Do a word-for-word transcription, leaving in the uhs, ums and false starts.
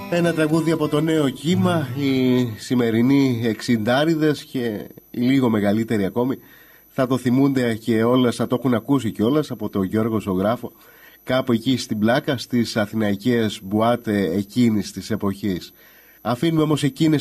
Ένα τραγούδι από το νέο κύμα. Οι σημερινοί εξιντάριδες και οι λίγο μεγαλύτεροι ακόμη θα το θυμούνται και όλες, θα το έχουν ακούσει κιόλας από τον Γιώργο Ζωγράφο κάπου εκεί στην Πλάκα, στις αθηναϊκές μπουάτε εκείνης της εποχής. Αφήνουμε όμως εκείνες